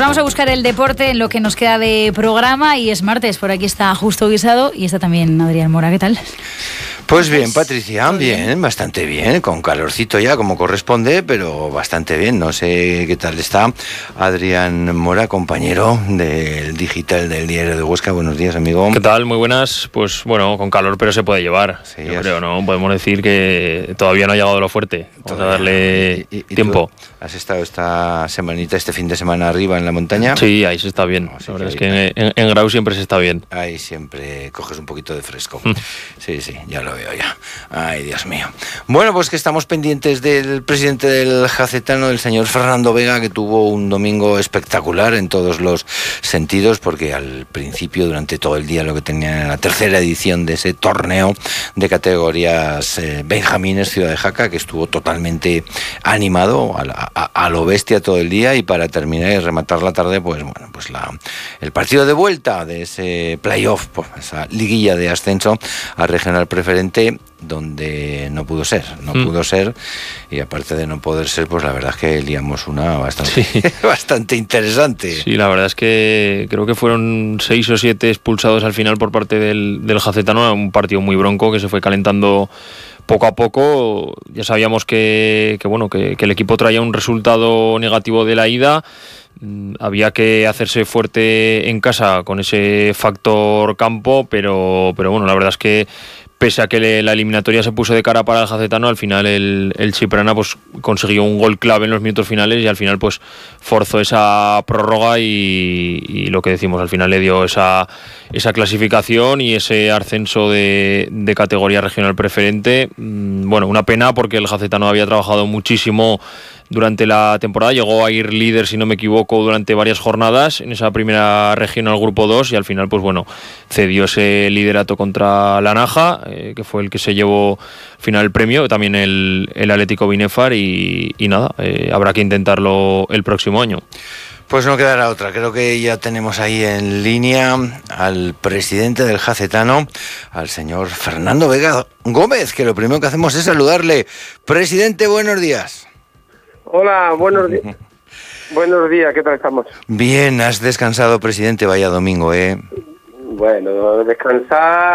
vamos a buscar el deporte en lo que nos queda de programa y es martes. Por aquí está Justo Guisado y está también Adrián Mora. ¿Qué tal? Pues bien, Patricia, bien, bastante bien, con calorcito ya como corresponde, pero bastante bien. No sé qué tal está Adrián Mora, compañero del digital del Diario de Huesca. Buenos días, amigo. ¿Qué tal? Muy buenas. Pues bueno, con calor, pero se puede llevar. Sí, yo creo, ¿no? Podemos decir que todavía no ha llegado lo fuerte. Vamos a darle tiempo. ¿Has estado esta semanita, este fin de semana arriba en la montaña? Sí, ahí se está bien. La verdad es que en Grau siempre se está bien. Ahí siempre coges un poquito de fresco. Sí, ya lo veo ya. Ay, Dios mío. Bueno, pues que estamos pendientes del presidente del Jacetano, el señor Fernando Vega, que tuvo un domingo espectacular en todos los sentidos, porque al principio, durante todo el día, lo que tenían en la tercera edición de ese torneo de categorías Benjamines Ciudad de Jaca, que estuvo totalmente animado a lo bestia todo el día, y para terminar y rematar la tarde, pues bueno, pues el partido de vuelta de ese playoff, pues esa liguilla de ascenso a regional preferente, donde no pudo ser, y aparte de no poder ser, pues la verdad es que liamos una bastante interesante. Sí, la verdad es que creo que fueron 6 o 7 expulsados al final por parte del Jacetano, un partido muy bronco que se fue calentando poco a poco. Ya sabíamos que el equipo traía un resultado negativo de la ida. Había que hacerse fuerte en casa con ese factor campo, pero bueno, la verdad es que pese a que la eliminatoria se puso de cara para el Jacetano, al final el Chiprana pues consiguió un gol clave en los minutos finales y al final pues forzó esa prórroga y lo que decimos, al final le dio esa clasificación y ese ascenso de categoría regional preferente. Bueno, una pena porque el Jacetano había trabajado muchísimo durante la temporada, llegó a ir líder, si no me equivoco, durante varias jornadas en esa primera regional grupo 2 y al final pues bueno, cedió ese liderato contra la Naja, que fue el que se llevó al final el premio, también el Atlético Binefar y nada, habrá que intentarlo el próximo año. Pues no quedará otra. Creo que ya tenemos ahí en línea al presidente del Jacetano, al señor Fernando Vega Gómez, que lo primero que hacemos es saludarle. Presidente, buenos días. Hola, buenos días. Buenos días, ¿qué tal estamos? Bien, has descansado, presidente, vaya domingo, Bueno, descansar...